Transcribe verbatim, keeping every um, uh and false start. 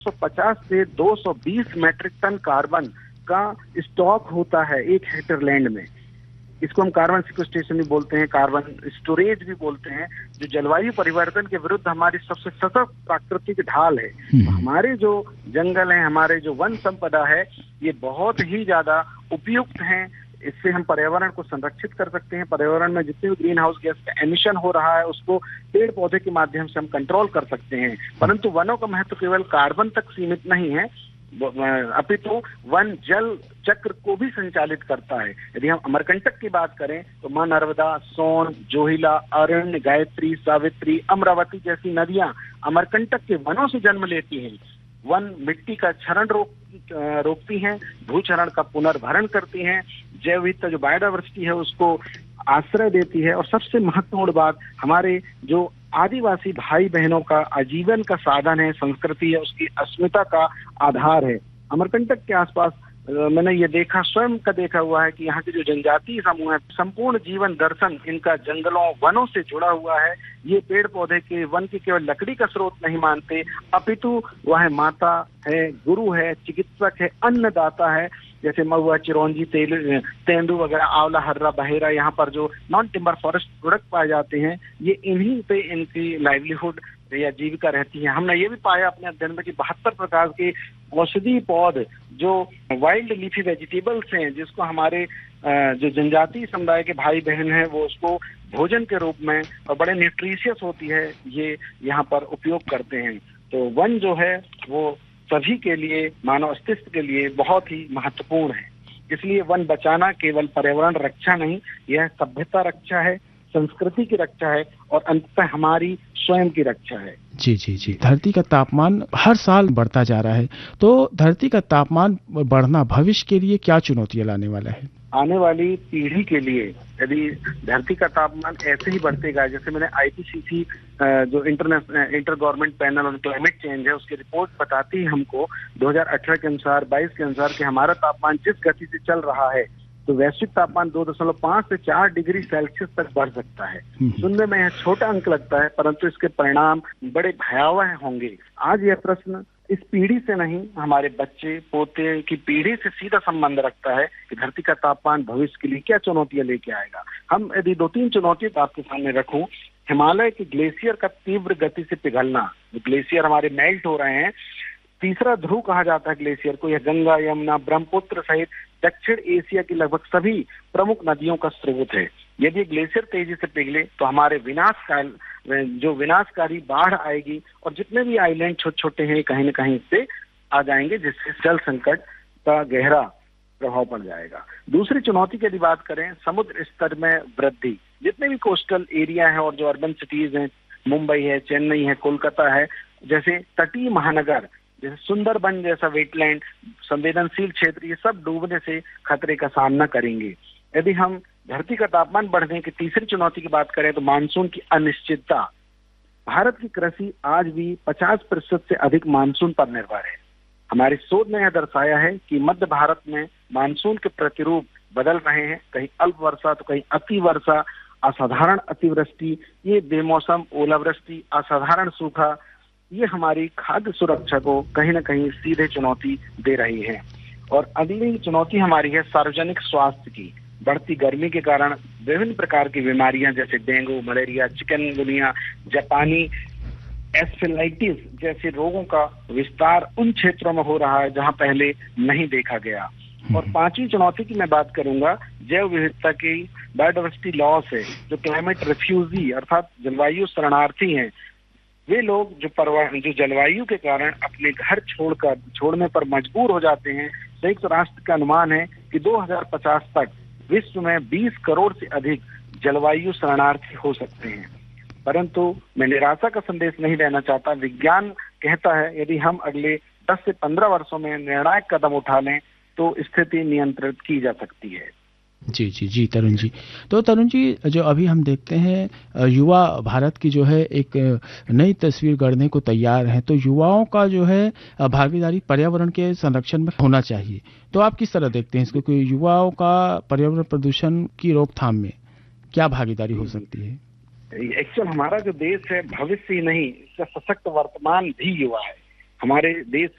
सौ पचास से दो सौ बीस मीट्रिक टन कार्बन का स्टॉक होता है एक हेक्टेयर लैंड में। इसको हम कार्बन सिक्वेस्ट्रेशन भी बोलते हैं, कार्बन स्टोरेज भी बोलते हैं, जो जलवायु परिवर्तन के विरुद्ध हमारी सबसे सशक्त प्राकृतिक ढाल है। तो हमारे जो जंगल हैं, हमारे जो वन संपदा है, ये बहुत ही ज्यादा उपयुक्त हैं। इससे हम पर्यावरण को संरक्षित कर सकते हैं। पर्यावरण में जितने भी ग्रीन हाउस गैस का एमिशन हो रहा है उसको पेड़ पौधे के माध्यम से हम कंट्रोल कर सकते हैं। परंतु वनों का महत्व केवल कार्बन तक सीमित नहीं है, अपितु वन जल चक्र को भी संचालित करता है। यदि हम अमरकंटक की बात करें तो मां नर्मदा, सोन, जोहिला, अरण्य, गायत्री, सावित्री, अमरावती जैसी नदियां अमरकंटक के वनों से जन्म लेती हैं। वन मिट्टी का क्षरण रोक रोकती हैं, भूक्षरण का पुनर्भरण करती हैं, जैव विविधता जो बायोडायवर्सिटी है उसको आश्रय देती है, और सबसे महत्वपूर्ण बात, हमारे जो आदिवासी भाई बहनों का आजीवन का साधन है, संस्कृति है, उसकी अस्मिता का आधार है। अमरकंटक के आसपास मैंने ये देखा, स्वयं का देखा हुआ है कि यहाँ के जो जनजातीय समूह है, संपूर्ण जीवन दर्शन इनका जंगलों वनों से जुड़ा हुआ है। ये पेड़ पौधे के वन की केवल लकड़ी का स्रोत नहीं मानते, अपितु वह माता है, गुरु है, चिकित्सक है, अन्नदाता है। जैसे महुआ, चिरौंजी, तेल तेंदू वगैरह, आंवला, हर्रा, बहेरा, यहाँ पर जो नॉन टिम्बर फॉरेस्ट प्रोडक्ट पाए जाते हैं, ये इन्हीं पे इनकी लाइवलीहुड या जीविका रहती है। हमने ये भी पाया अपने अध्ययन में कि बहत्तर प्रकार के औषधि पौध जो वाइल्ड लीफी वेजिटेबल्स हैं, जिसको हमारे जो जनजातीय समुदाय के भाई बहन हैं वो उसको भोजन के रूप में, और बड़े न्यूट्रिशियस होती है, ये यहाँ पर उपयोग करते हैं। तो वन जो है वो सभी के लिए, मानव अस्तित्व के लिए बहुत ही महत्वपूर्ण है। इसलिए वन बचाना केवल पर्यावरण रक्षा नहीं, यह सभ्यता रक्षा है, संस्कृति की रक्षा है, और अंततः हमारी स्वयं की रक्षा है। जी जी जी धरती का तापमान हर साल बढ़ता जा रहा है, तो धरती का तापमान बढ़ना भविष्य के लिए क्या चुनौतियां लाने वाला है? आने वाली पीढ़ी के लिए यदि धरती का तापमान ऐसे ही बढ़तेगा, जैसे मैंने आई पी सी सी जो international inter government panel on climate change है, उसकी रिपोर्ट बताती है हमको दो हज़ार अठारह के अनुसार, बाईस के अनुसार कि हमारा तापमान जिस गति से चल रहा है तो वैश्विक तापमान दो दशमलव पाँच से चार डिग्री सेल्सियस तक बढ़ सकता है। सुनने में यह छोटा अंक लगता है, परंतु इसके परिणाम बड़े भयावह होंगे। आज यह प्रश्न इस पीढ़ी से नहीं, हमारे बच्चे पोते की पीढ़ी से सीधा संबंध रखता है कि धरती का तापमान भविष्य के लिए क्या चुनौतियां लेके आएगा। हम यदि दो तीन चुनौतियां आपके सामने रखूं, हिमालय के ग्लेशियर का तीव्र गति से पिघलना, ग्लेशियर हमारे मेल्ट हो रहे हैं। तीसरा ध्रुव कहा जाता है ग्लेशियर को, यह गंगा, यमुना, ब्रह्मपुत्र सहित दक्षिण एशिया की लगभग सभी प्रमुख नदियों का स्रोत है। यदि ग्लेशियर तेजी से पिघले तो हमारे विनाश काल जो विनाशकारी बाढ़ आएगी, और जितने भी आइलैंड छोटे छोटे हैं कहीं न कहीं से आ जाएंगे, जिससे जल संकट का गहरा प्रभाव पड़ जाएगा। दूसरी चुनौती की यदि बात करें, समुद्र स्तर में वृद्धि। जितने भी कोस्टल एरिया है और जो अर्बन सिटीज हैं, मुंबई है, चेन्नई है, कोलकाता है, जैसे तटीय महानगर, जैसे सुंदरबन जैसा वेटलैंड, संवेदनशील क्षेत्र, ये सब डूबने से खतरे का सामना करेंगे। यदि हम धरती का तापमान बढ़ने की तीसरी चुनौती की बात करें तो मानसून की अनिश्चितता। भारत की कृषि आज भी पचास प्रतिशत से अधिक मानसून पर निर्भर है। हमारी शोध ने यह दर्शाया है कि मध्य भारत में मानसून के प्रतिरूप बदल रहे हैं, कहीं अल्प वर्षा तो कहीं अति वर्षा, असाधारण अतिवृष्टि, ये बेमौसम ओलावृष्टि, असाधारण सूखा, ये हमारी खाद्य सुरक्षा को कहीं न कहीं सीधे चुनौती दे रही है। और अगली चुनौती हमारी है सार्वजनिक स्वास्थ्य की। बढ़ती गर्मी के कारण विभिन्न प्रकार की बीमारियां जैसे डेंगू, मलेरिया, चिकनगुनिया, जापानी एन्सेफेलाइटिस जैसे रोगों का विस्तार उन क्षेत्रों में हो रहा है जहां पहले नहीं देखा गया। और पांचवी चुनौती की मैं बात करूंगा, जैव विविधता की बायोडायवर्सिटी लॉस है। जो क्लाइमेट रिफ्यूजी अर्थात जलवायु शरणार्थी हैं, वे लोग जो परवा जो जलवायु के कारण अपने घर छोड़कर छोड़ने पर मजबूर हो जाते हैं। संयुक्त राष्ट्र का अनुमान है कि दो हज़ार पचास तक विश्व में बीस करोड़ से अधिक जलवायु शरणार्थी हो सकते हैं। परंतु मैं निराशा का संदेश नहीं देना चाहता। विज्ञान कहता है यदि हम अगले दस से पंद्रह वर्षों में निर्णायक कदम उठा लें तो स्थिति नियंत्रित की जा सकती है। जी जी जी तरुण जी, तो तरुण जी, जो अभी हम देखते हैं युवा भारत की जो है एक नई तस्वीर गढ़ने को तैयार है, तो युवाओं का जो है भागीदारी पर्यावरण के संरक्षण में होना चाहिए। तो आप किस तरह देखते हैं इसको कि युवाओं का पर्यावरण प्रदूषण की रोकथाम में क्या भागीदारी हो सकती है? एक्चुअल हमारा जो देश है भविष्य ही नहीं, इसका सशक्त वर्तमान भी युवा है। हमारे देश